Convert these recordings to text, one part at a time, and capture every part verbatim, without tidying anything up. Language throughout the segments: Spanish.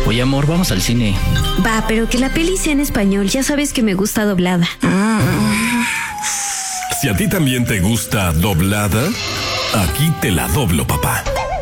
Oye, amor, vamos al cine. Va, pero que la peli sea en español. Ya sabes que me gusta doblada. Si a ti también te gusta doblada, aquí te la doblo, papá.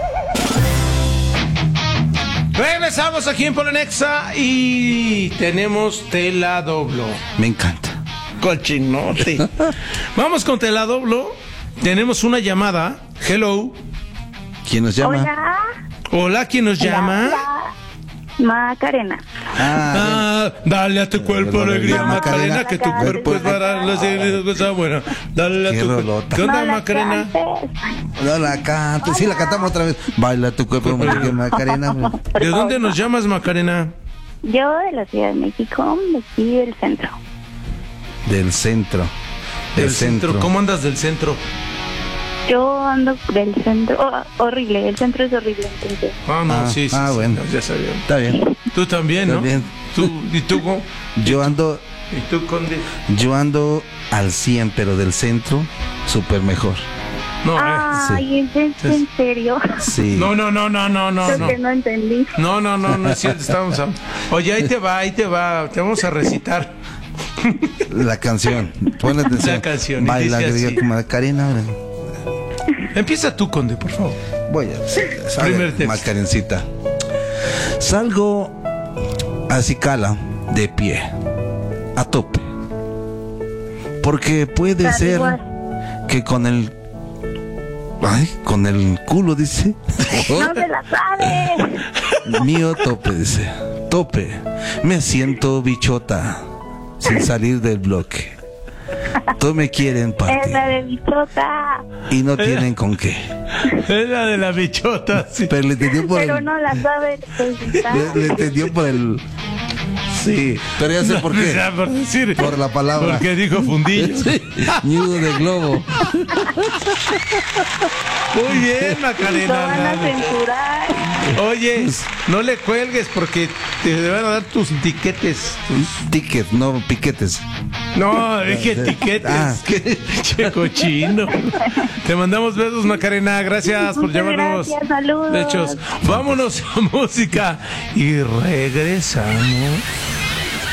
Regresamos aquí en Polonexa y tenemos Te la doblo. Me encanta. Cochinote. Vamos con Te la doblo. Tenemos una llamada. Hello. ¿Quién nos llama? Hola. Hola, ¿quién nos llama? Hola. Macarena. Ah, Ah, dale a tu cuerpo alegría, Macarena, Macarena, que tu Macarena. cuerpo es para las cosas buenas. Dale a Qué tu cuerpo. rolota. ¿Qué onda, No la Macarena? cantes. no la cante. Sí, la cantamos otra vez. Baila tu cuerpo, Macarena. ¿De dónde nos llamas, Macarena? Yo de la Ciudad de México, de aquí del centro. Del centro. Del centro. ¿Cómo andas del centro? Yo ando del centro. Oh, horrible, el centro es horrible. Entonces. Ah, no, Ah, sí, sí. ah, sí, bueno. no, ya sabía. Está bien. Tú también, ¿no? También. ¿Tú, ¿Y tú, Go? Yo ando, ¿Y tú, Conde? yo ando al cien, pero del centro, súper mejor. No, eh. Ay, ¿es en, en serio? Sí. No, no, no, no, no, no, Creo no. que no entendí. No, no, no, no es cierto, estamos a... Oye, ahí te va, ahí te va, te vamos a recitar. La canción. Pon atención. La canción, y Baila, dice así. agrega tu Macarena. Empieza tú, Conde, por favor. Voy a Primer texto. Macarencita. Salgo a Cicala de pie, a tope. Porque puede Está ser igual. que con el... Ay, con el culo, dice. No se la sabe. Mío tope, dice. Tope. Me siento bichota sin salir del bloque. Todos me quieren Es partir la de bichota. y no tienen con qué. Es la de la bichota, sí. Pero le entendió por Pero el... no la sabe presentar. Le, le entendió por el... Sí, pero ya sé por O qué. sea, por decir, Por la palabra. porque dijo fundillo. Sí, ñudo de globo. Muy bien, Lo van a Macarena. censurar. Oye, no le cuelgues porque te van a dar tus tiquetes. Tus... Ticket, no piquetes. No, dije tiquetes. Ah. Che cochino. Te mandamos besos, Macarena. Gracias por Muchas llamarnos. gracias, saludos. De hecho, vámonos a música y regresamos.